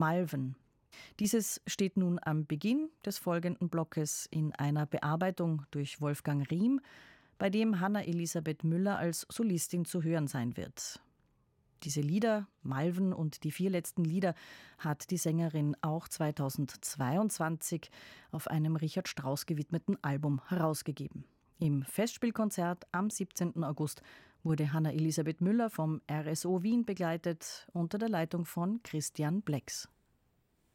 Malven. Dieses steht nun am Beginn des folgenden Blockes in einer Bearbeitung durch Wolfgang Riem, bei dem Hanna Elisabeth Müller als Solistin zu hören sein wird. Diese Lieder, Malven und die 4 letzten Lieder, hat die Sängerin auch 2022 auf einem Richard Strauss gewidmeten Album herausgegeben. Im Festspielkonzert am 17. August wurde Hanna Elisabeth Müller vom RSO Wien begleitet unter der Leitung von Christian Blex.